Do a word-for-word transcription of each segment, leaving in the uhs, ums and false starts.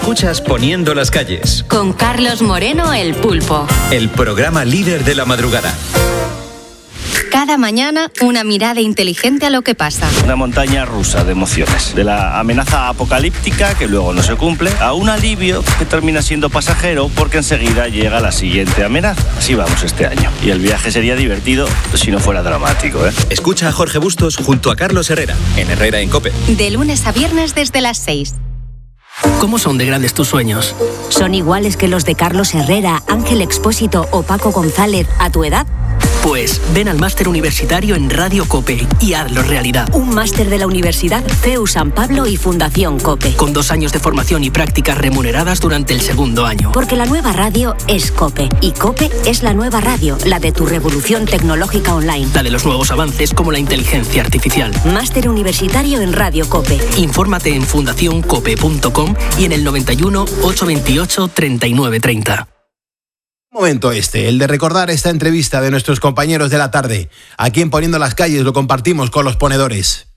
Escuchas Poniendo las calles. Con Carlos Moreno, el Pulpo. El programa líder de la madrugada. Cada mañana, una mirada inteligente a lo que pasa. Una montaña rusa de emociones. De la amenaza apocalíptica, que luego no se cumple, a un alivio que termina siendo pasajero porque enseguida llega la siguiente amenaza. Así vamos este año. Y el viaje sería divertido si no fuera dramático, ¿eh? Escucha a Jorge Bustos junto a Carlos Herrera, en Herrera en COPE. De lunes a viernes desde las seis. ¿Cómo son de grandes tus sueños? ¿Son iguales que los de Carlos Herrera, Ángel Expósito o Paco González a tu edad? Pues ven al máster universitario en Radio COPE y hazlo realidad. Un máster de la Universidad C E U San Pablo y Fundación COPE. Con dos años de formación y prácticas remuneradas durante el segundo año. Porque la nueva radio es COPE. Y COPE es la nueva radio, la de tu revolución tecnológica online. La de los nuevos avances como la inteligencia artificial. Máster universitario en Radio COPE. Infórmate en fundación cope punto com y en el noventa y uno, ochocientos veintiocho, treinta y nueve treinta. Momento este, el de recordar esta entrevista de nuestros compañeros de la tarde. Aquí en Poniendo las calles lo compartimos con los ponedores.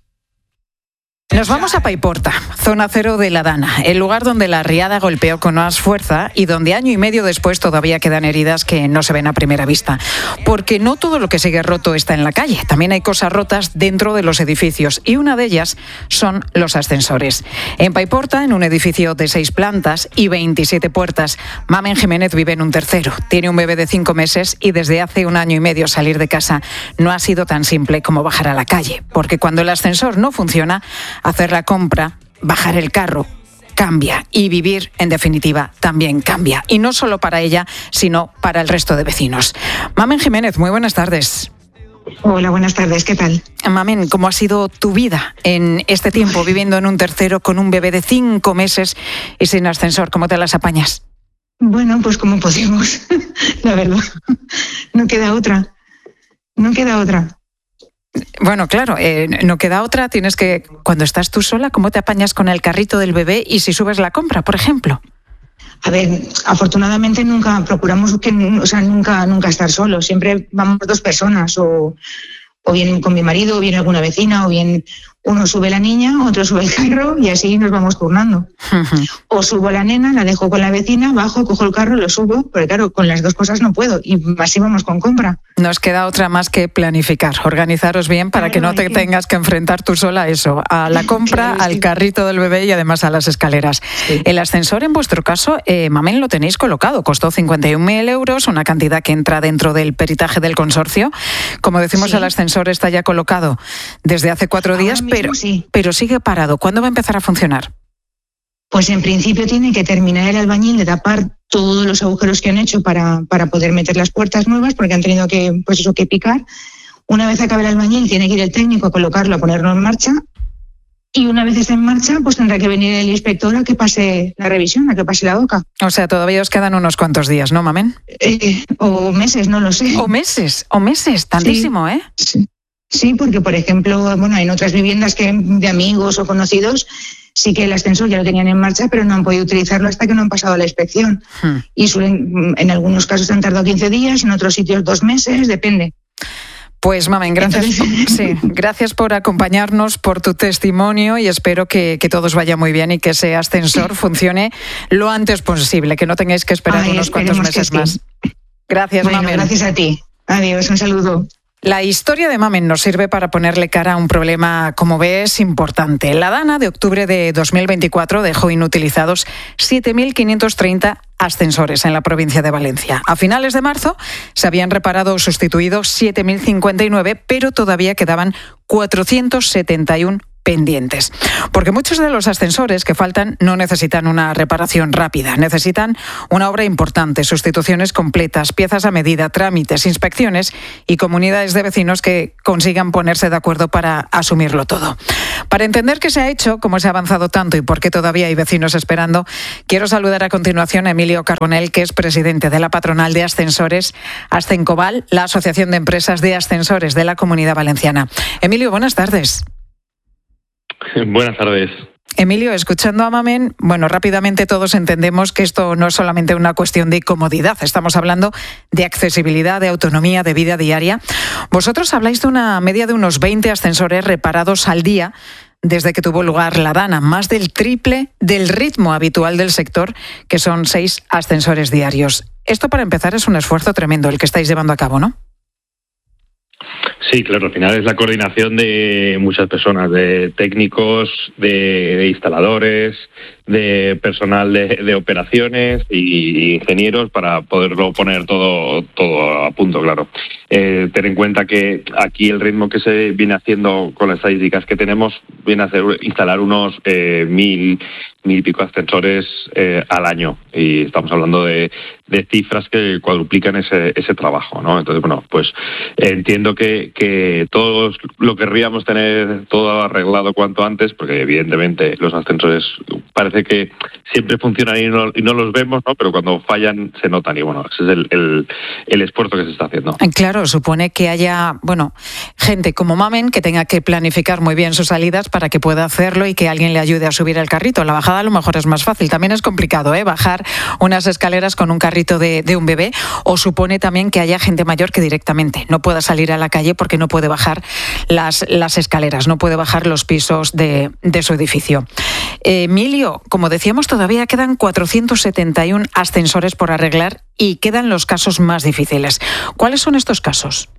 Nos vamos a Paiporta, zona cero de La Dana, el lugar donde la riada golpeó con más fuerza y donde año y medio después todavía quedan heridas que no se ven a primera vista. Porque no todo lo que sigue roto está en la calle, también hay cosas rotas dentro de los edificios y una de ellas son los ascensores. En Paiporta, en un edificio de seis plantas y veintisiete puertas, Mamen Jiménez vive en un tercero, tiene un bebé de cinco meses y desde hace un año y medio salir de casa no ha sido tan simple como bajar a la calle, porque cuando el ascensor no funciona, hacer la compra, bajar el carro, cambia y vivir, en definitiva, también cambia. Y no solo para ella, sino para el resto de vecinos. Mamen Jiménez, muy buenas tardes. Hola, buenas tardes, ¿qué tal? Mamen, ¿cómo ha sido tu vida en este tiempo viviendo en un tercero con un bebé de cinco meses y sin ascensor? ¿Cómo te las apañas? Bueno, pues como podemos, la verdad. No queda otra, no queda otra. Bueno, claro, eh, no queda otra. Tienes que, cuando estás tú sola, ¿cómo te apañas con el carrito del bebé y si subes la compra, por ejemplo? A ver, afortunadamente nunca procuramos que, o sea, nunca, nunca estar solos. Siempre vamos dos personas, o, o bien con mi marido, o bien alguna vecina, o bien uno sube la niña, otro sube el carro y así nos vamos turnando. Uh-huh. O subo la nena, la dejo con la vecina, bajo, cojo el carro, lo subo, porque claro, con las dos cosas no puedo y así vamos con compra. Nos queda otra más que planificar, organizaros bien para claro, que no te que... tengas que enfrentar tú sola a eso, a la compra, claro, al sí. carrito del bebé y además a las escaleras. Sí. El ascensor, en vuestro caso, eh, Mamen, lo tenéis colocado, costó cincuenta y un mil euros, una cantidad que entra dentro del peritaje del consorcio. Como decimos, sí. el ascensor está ya colocado desde hace cuatro Ahora días, pero, sí. pero sigue parado. ¿Cuándo va a empezar a funcionar? Pues en principio tiene que terminar el albañil de tapar todos los agujeros que han hecho para, para poder meter las puertas nuevas, porque han tenido que, pues eso, que picar. Una vez acabe el albañil, tiene que ir el técnico a colocarlo, a ponerlo en marcha. Y una vez esté en marcha, pues tendrá que venir el inspector a que pase la revisión, a que pase la boca. O sea, todavía os quedan unos cuantos días, ¿no, Mamen? Eh, o meses, no lo sé. O meses, o meses, tantísimo, sí. ¿eh? Sí. Sí, porque, por ejemplo, bueno, en otras viviendas que de amigos o conocidos sí que el ascensor ya lo tenían en marcha, pero no han podido utilizarlo hasta que no han pasado la inspección. Hmm. Y suelen, en algunos casos han tardado quince días, en otros sitios dos meses, depende. Pues, Mamen, gracias, Entonces... sí, gracias por acompañarnos, por tu testimonio y espero que, que todo os vaya muy bien y que ese ascensor funcione lo antes posible, que no tengáis que esperar Ay, unos cuantos meses sí. más. Gracias, bueno, Mamen. Gracias a ti. Adiós, un saludo. La historia de Mamen nos sirve para ponerle cara a un problema, como ves, importante. La Dana de octubre de dos mil veinticuatro dejó inutilizados siete mil quinientos treinta ascensores en la provincia de Valencia. A finales de marzo se habían reparado o sustituido siete mil cincuenta y nueve, pero todavía quedaban cuatrocientos setenta y uno pendientes. Porque muchos de los ascensores que faltan no necesitan una reparación rápida, necesitan una obra importante, sustituciones completas, piezas a medida, trámites, inspecciones y comunidades de vecinos que consigan ponerse de acuerdo para asumirlo todo. Para entender qué se ha hecho, cómo se ha avanzado tanto y por qué todavía hay vecinos esperando, quiero saludar a continuación a Emilio Carbonell, que es presidente de la patronal de ascensores Ascencoval, la Asociación de Empresas de Ascensores de la Comunidad Valenciana. Emilio, buenas tardes. Buenas tardes. Emilio, escuchando a Mamen, bueno, rápidamente todos entendemos que esto no es solamente una cuestión de comodidad, estamos hablando de accesibilidad, de autonomía, de vida diaria. Vosotros habláis de una media de unos veinte ascensores reparados al día desde que tuvo lugar la Dana, más del triple del ritmo habitual del sector, que son seis ascensores diarios. Esto, para empezar, es un esfuerzo tremendo el que estáis llevando a cabo, ¿no? Sí, claro, al final es la coordinación de muchas personas, de técnicos, de, de instaladores, de personal de, de operaciones y ingenieros para poderlo poner todo todo a punto, claro. Eh, ten en cuenta que aquí el ritmo que se viene haciendo con las estadísticas que tenemos viene a ser instalar unos eh, mil, mil y pico ascensores eh, al año, y estamos hablando de, de cifras que cuadruplican ese, ese trabajo, ¿no? Entonces, bueno, pues entiendo que, que todos lo querríamos tener todo arreglado cuanto antes, porque evidentemente los ascensores parece que siempre funcionan y no, y no los vemos, ¿no? Pero cuando fallan se notan, y bueno, ese es el, el, el esfuerzo que se está haciendo. Claro, supone que haya, bueno, gente como Mamen que tenga que planificar muy bien sus salidas para que pueda hacerlo y que alguien le ayude a subir el carrito. La bajada a lo mejor es más fácil. También es complicado, ¿eh? Bajar unas escaleras con un carrito de, de un bebé, o supone también que haya gente mayor que directamente no pueda salir a la calle porque no puede bajar las, las escaleras, no puede bajar los pisos de, de su edificio. Eh, Emilio, como decíamos, todavía quedan cuatrocientos setenta y uno ascensores por arreglar y quedan los casos más difíciles. ¿Cuáles son estos casos?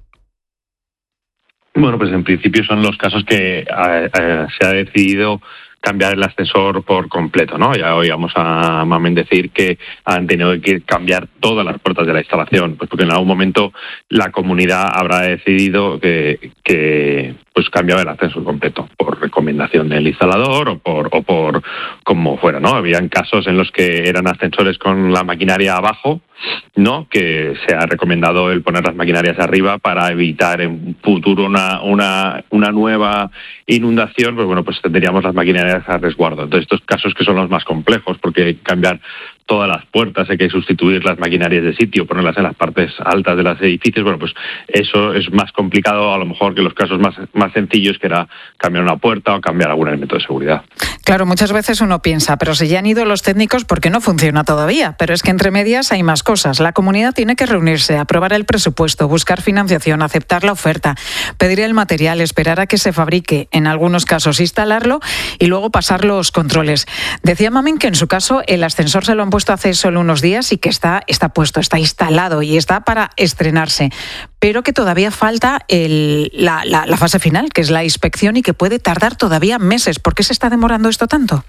Bueno, pues en principio son los casos que eh, eh, se ha decidido cambiar el ascensor por completo, ¿no? Ya oíamos a Mamen decir que han tenido que cambiar todas las puertas de la instalación, pues porque en algún momento la comunidad habrá decidido que, que pues cambiaba el ascensor completo por recomendación del instalador o por o por como fuera, ¿no? Habían casos en los que eran ascensores con la maquinaria abajo, ¿no? Que se ha recomendado el poner las maquinarias arriba para evitar en futuro una una una nueva inundación, pues bueno, pues tendríamos las maquinarias a resguardo. Entonces, estos casos que son los más complejos, porque hay que cambiar todas las puertas, hay que sustituir las maquinarias de sitio, ponerlas en las partes altas de los edificios, bueno, pues eso es más complicado a lo mejor que los casos más, más sencillos, que era cambiar una puerta o cambiar algún elemento de seguridad. Claro, muchas veces uno piensa, pero si ya han ido los técnicos, ¿por qué no funciona todavía? Pero es que entre medias hay más cosas. La comunidad tiene que reunirse, aprobar el presupuesto, buscar financiación, aceptar la oferta, pedir el material, esperar a que se fabrique, en algunos casos instalarlo y luego pasar los controles. Decía Mamen que en su caso el ascensor se lo han puesto hace solo unos días y que está, está puesto, está instalado y está para estrenarse, pero que todavía falta el, la, la, la fase final, que es la inspección, y que puede tardar todavía meses. ¿Por qué se está demorando esto tanto?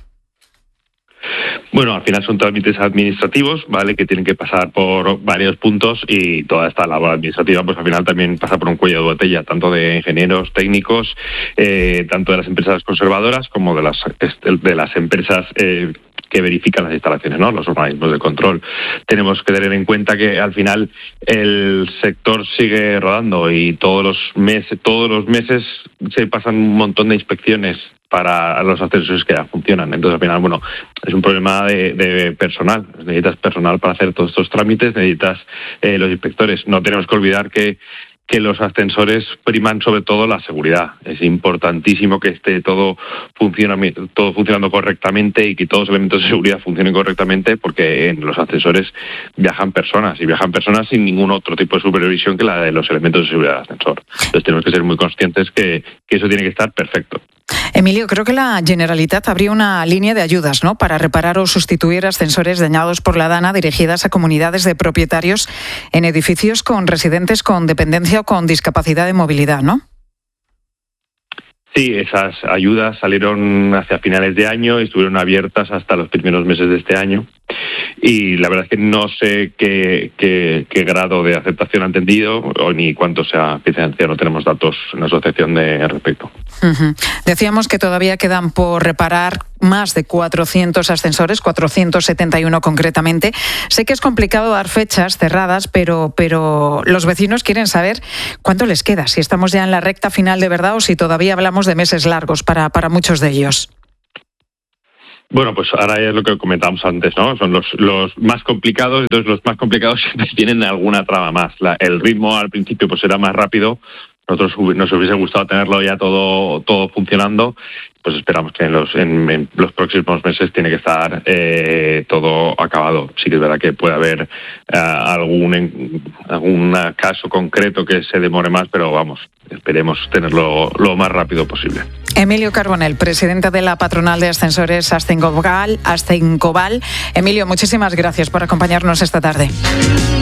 Bueno, al final son trámites administrativos, ¿vale?, que tienen que pasar por varios puntos, y toda esta labor administrativa pues al final también pasa por un cuello de botella, tanto de ingenieros, técnicos, eh, tanto de las empresas conservadoras como de las, de las empresas eh, que verifican las instalaciones, ¿no?, los organismos de control. Tenemos que tener en cuenta que al final el sector sigue rodando y todos los meses, todos los meses se pasan un montón de inspecciones para los ascensores que ya funcionan. Entonces, al final, bueno, es un problema de, de personal. Necesitas personal para hacer todos estos trámites, necesitas eh, los inspectores. No tenemos que olvidar que que los ascensores priman sobre todo la seguridad. Es importantísimo que esté todo, funciona, todo funcionando correctamente y que todos los elementos de seguridad funcionen correctamente, porque en los ascensores viajan personas, y viajan personas sin ningún otro tipo de supervisión que la de los elementos de seguridad del ascensor. Entonces tenemos que ser muy conscientes que, que eso tiene que estar perfecto. Emilio, creo que la Generalitat abrió una línea de ayudas, ¿no?, para reparar o sustituir ascensores dañados por la Dana, dirigidas a comunidades de propietarios en edificios con residentes con dependencia o con discapacidad de movilidad, ¿no? Sí, esas ayudas salieron hacia finales de año y estuvieron abiertas hasta los primeros meses de este año. Y la verdad es que no sé qué, qué, qué grado de aceptación han tenido o ni cuánto se ha financiado. No tenemos datos en la asociación de respecto. Uh-huh. Decíamos que todavía quedan por reparar más de cuatrocientos ascensores, cuatrocientos setenta y uno concretamente. Sé que es complicado dar fechas cerradas, pero, pero los vecinos quieren saber cuánto les queda, si estamos ya en la recta final de verdad o si todavía hablamos de meses largos para, para muchos de ellos. Bueno, pues ahora es lo que comentábamos antes, ¿no? Son los, los más complicados, entonces los más complicados siempre tienen alguna trama más. La, el ritmo al principio pues era más rápido. Nosotros nos hubiese gustado tenerlo ya todo todo funcionando, pues esperamos que en los, en, en los próximos meses tiene que estar eh, todo acabado. Sí que es verdad que puede haber eh, algún, en, algún caso concreto que se demore más, pero vamos, esperemos tenerlo lo más rápido posible. Emilio Carbonell, presidente de la patronal de ascensores Ascencoval. Ascencoval. Emilio, muchísimas gracias por acompañarnos esta tarde.